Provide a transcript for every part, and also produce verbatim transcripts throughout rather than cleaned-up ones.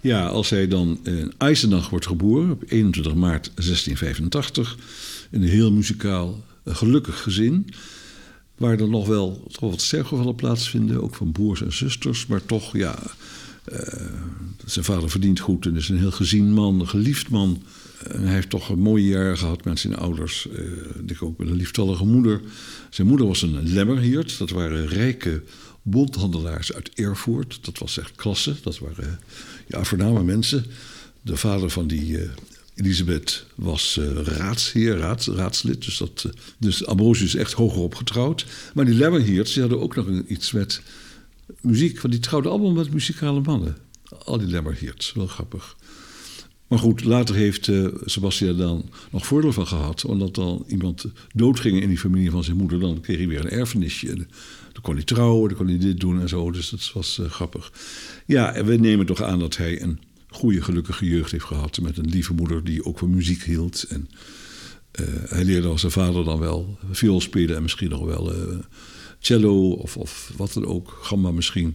Ja, als hij dan in Eisenach wordt geboren, op eenentwintig maart zestien vijfentachtig... in een heel muzikaal, gelukkig gezin, waar er nog wel toch wat sterfgevallen plaatsvinden, ook van broers en zusters, maar toch, ja, uh, zijn vader verdient goed en is een heel gezien man, een geliefd man. En hij heeft toch een mooie jaren gehad met zijn ouders, uh, ik ook met een lieftallige moeder. Zijn moeder was een lemmerhiert, dat waren rijke bondhandelaars uit Erfurt. Dat was echt klasse, dat waren ja, voorname mensen. De vader van die uh, Elisabeth was uh, raadsheer, raads, raadslid. Dus, dat, uh, dus Ambrosius is echt hoger opgetrouwd. Maar die lemmerheerts die hadden ook nog een, iets met muziek. Want die trouwden allemaal met muzikale mannen. Al die lemmerheerts, wel grappig. Maar goed, later heeft uh, Sebastian dan nog voordeel van gehad. Omdat dan iemand doodging in die familie van zijn moeder. Dan kreeg hij weer een erfenisje. En dan kon hij trouwen, dan kon hij dit doen en zo. Dus dat was uh, grappig. Ja, en we nemen toch aan dat hij een goede, gelukkige jeugd heeft gehad. Met een lieve moeder die ook van muziek hield. En uh, hij leerde als zijn vader dan wel viool spelen. En misschien nog wel uh, cello of, of wat dan ook. Gamba misschien.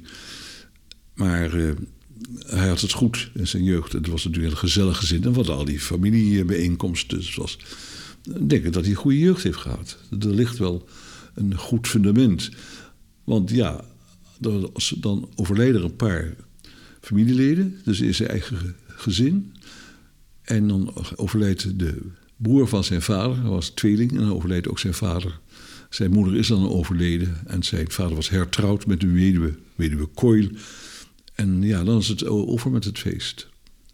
Maar uh, hij had het goed in zijn jeugd. Het was natuurlijk een gezellig gezin. En wat al die familiebijeenkomsten. Dus was, ik denk dat hij een goede jeugd heeft gehad. Er ligt wel een goed fundament. Want ja, dan overlijden er een paar familieleden. Dus in zijn eigen gezin. En dan overlijdt de broer van zijn vader. Hij was tweeling en dan overlijdt ook zijn vader. Zijn moeder is dan overleden. En zijn vader was hertrouwd met de weduwe, weduwe Keul. En ja, dan is het over met het feest.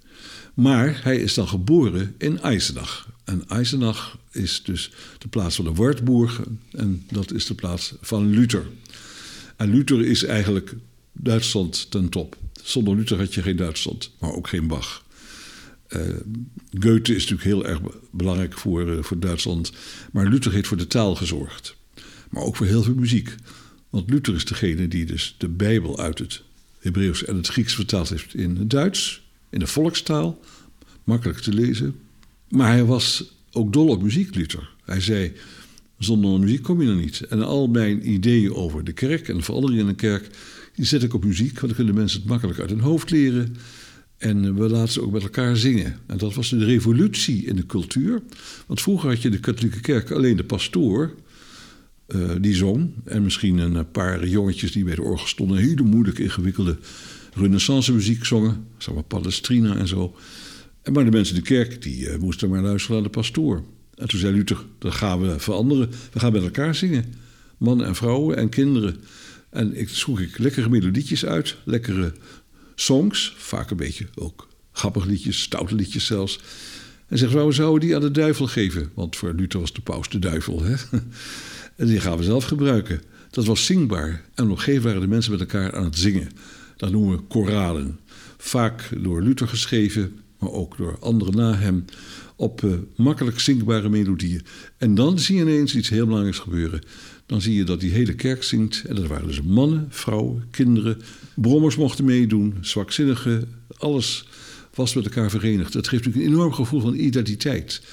Maar hij is dan geboren in Eisenach. En Eisenach is dus de plaats van de Wartburg. En dat is de plaats van Luther. En Luther is eigenlijk Duitsland ten top. Zonder Luther had je geen Duitsland, maar ook geen Bach. Uh, Goethe is natuurlijk heel erg belangrijk voor, uh, voor Duitsland. Maar Luther heeft voor de taal gezorgd. Maar ook voor heel veel muziek. Want Luther is degene die dus de Bijbel uit het Hebreeuws en het Grieks vertaald heeft in het Duits. In de volkstaal. Makkelijk te lezen. Maar hij was ook dol op muziek, Luther. Hij zei, zonder muziek kom je er niet. En al mijn ideeën over de kerk en de verandering in de kerk, die zet ik op muziek. Want dan kunnen mensen het makkelijk uit hun hoofd leren. En we laten ze ook met elkaar zingen. En dat was de revolutie in de cultuur. Want vroeger had je in de katholieke kerk alleen de pastoor, uh, die zong. En misschien een paar jongetjes die bij de orgel stonden hele moeilijk ingewikkelde renaissance muziek zongen. Zeg maar Palestrina en zo. En maar de mensen in de kerk, die uh, moesten maar luisteren naar de pastoor. En toen zei Luther, dat gaan we veranderen. We gaan met elkaar zingen. Mannen en vrouwen en kinderen. En ik zoek ik lekkere melodietjes uit. Lekkere songs. Vaak een beetje ook grappige liedjes, stoute liedjes zelfs. En zegt, we zouden die aan de duivel geven. Want voor Luther was de paus de duivel. Hè? En die gaan we zelf gebruiken. Dat was zingbaar. En op een gegeven moment waren de mensen met elkaar aan het zingen. Dat noemen we koralen. Vaak door Luther geschreven, maar ook door anderen na hem, op uh, makkelijk zingbare melodieën. En dan zie je ineens iets heel belangrijks gebeuren. Dan zie je dat die hele kerk zingt. En dat waren dus mannen, vrouwen, kinderen. Brommers mochten meedoen, zwakzinnigen. Alles was met elkaar verenigd. Dat geeft natuurlijk een enorm gevoel van identiteit,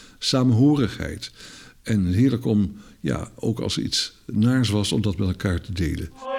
samenhorigheid. En heerlijk om, ja, ook als er iets naars was, om dat met elkaar te delen.